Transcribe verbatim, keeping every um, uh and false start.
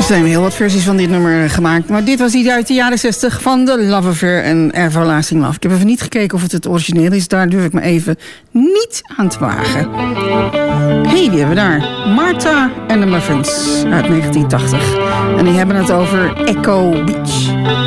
Er zijn heel wat versies van dit nummer gemaakt. Maar dit was die uit de jaren zestig van The Love Affair en Everlasting Love. Ik heb even niet gekeken of het het origineel is. Daar durf ik me even niet aan te wagen. Hé, hey, wie hebben we daar? Martha and the Muffins uit negentien tachtig. En die hebben het over Echo Beach.